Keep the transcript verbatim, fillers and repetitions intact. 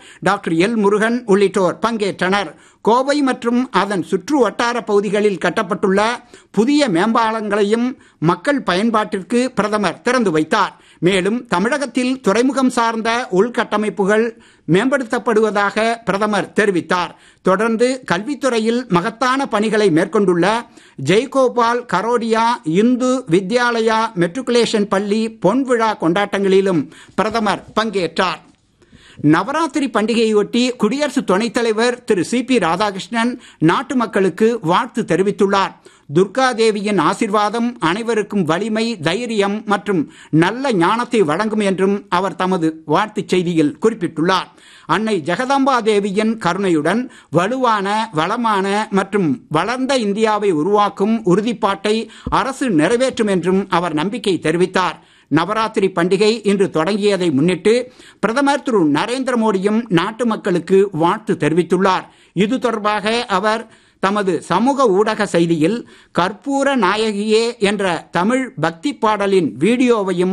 Doctor L Murugan உள்ளிட்டோர் பங்கேற்றனர். கோவை மற்றும் அதன் சுற்று வட்டார பகுதிகளில் கட்டப்பட்டுள்ள புதிய மேம்பாலங்களையும் மக்கள் பயன்பாட்டிற்கு பிரதமர் திறந்து வைத்தார். மேலும் தமிழகத்தில் துறைமுகம் சார்ந்த உள்கட்டமைப்புகள் மேம்படுத்தப்படுவதாக பிரதமர் தெரிவித்தார். தொடர்ந்து கல்வித்துறையில் மகத்தான பணிகளை மேற்கொண்டுள்ள ஜெய்கோபால் கரோடியா இந்து வித்யாலயா மெட்ரிகுலேஷன் பள்ளி பொன்விழா கொண்டாட்டங்களிலும் பிரதமர் பங்கேற்றார். நவராத்திரி பண்டிகையொட்டி குடியரசு துணைத் தலைவர் திரு சி பி ராதாகிருஷ்ணன் நாட்டு மக்களுக்கு வாழ்த்து தெரிவித்துள்ளார். துர்கா தேவியின் ஆசீர்வாதம் அனைவருக்கும் வலிமை, தைரியம் மற்றும் நல்ல ஞானத்தை வழங்கும் என்றும் அவர் தமது வாழ்த்துச் செய்தியில் குறிப்பிட்டுள்ளார். அன்னை ஜெகதாம்பா தேவியின் கருணையுடன் வலுவான, வளமான மற்றும் வளர்ந்த இந்தியாவை உருவாக்கும் உறுதிப்பாட்டை அரசு நிறைவேற்றும் என்றும் அவர் நம்பிக்கை தெரிவித்தார். நவராத்திரி பண்டிகை இன்று தொடங்கியதை முன்னிட்டு பிரதமர் திரு நரேந்திர மோடியும் நாட்டு மக்களுக்கு வாழ்த்து தெரிவித்துள்ளார். இது தொடர்பாக அவர் தமது சமூக ஊடக செய்தியில் கற்பூர நாயகியே என்ற தமிழ் பக்தி பாடலின் வீடியோவையும்